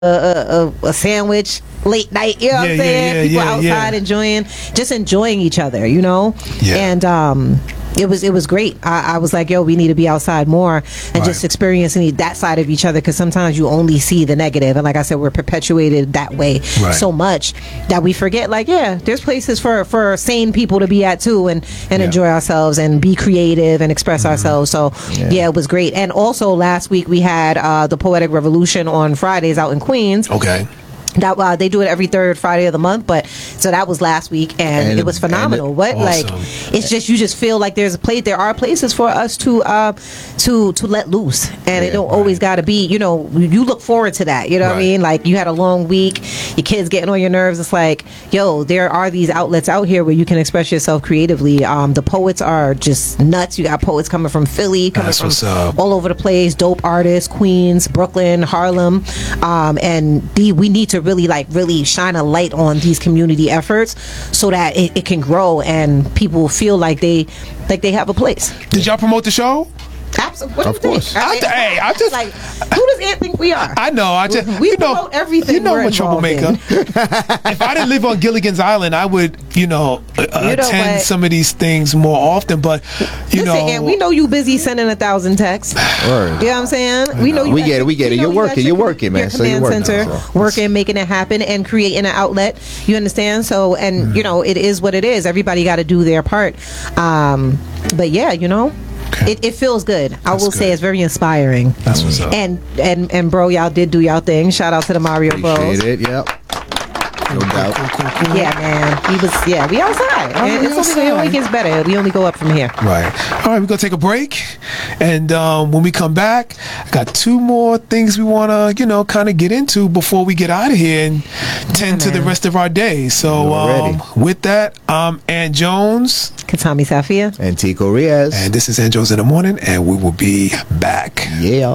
a sandwich late night. You know what I'm saying? People outside enjoying each other. You know, and it was great. I was like, yo, we need to be outside more and just experiencing that side of each other, because sometimes you only see the negative, and like I said, we're perpetuated that way so much that we forget, like, there's places for sane people to be at too, and enjoy ourselves and be creative and express ourselves. So it was great. And also last week we had the Poetic Revolution on Fridays out in Queens. That they do it every third Friday of the month, but so that was last week, and it was phenomenal. Like, it's just, you just feel like there are places for us to let loose, and it don't always got to be, you know, you look forward to that, you know what I mean? Like, you had a long week, your kids getting on your nerves, it's like, yo, there are these outlets out here where you can express yourself creatively. The poets are just nuts. You got poets coming from Philly, coming from all over the place, dope artists, Queens, Brooklyn, Harlem, and we need to really shine a light on these community efforts so that it can grow and people feel like they have a place. Did y'all promote the show? Absolutely. Of course. I just like, who does Ant think we are? I know. We promote everything. You know, I'm a troublemaker. If I didn't live on Gilligan's Island, I would, attend some of these things more often. But Listen, Ant, we know you busy sending 1,000 texts. Word. You know what I'm saying? We know you. We get it. You're working, man. So you're working, making it happen, and creating an outlet. You understand? So, and it is what it is. Everybody got to do their part. But yeah, it feels good. I will say it's very inspiring. That's what's up. And bro, y'all did do y'all thing. Shout out to the Mario Bros. Appreciate it. Yep. No doubt. Cool. Yeah, man. We outside. It only gets better. We only go up from here. Right. All right, we're going to take a break. And when we come back, I got 2 more things we want to, kind of get into before we get out of here and tend to the rest of our day. So with that, I'm Ant Jones. Katami Safia. And Tico Riaz. And this is Ant Jones in the Morning, and we will be back. Yeah.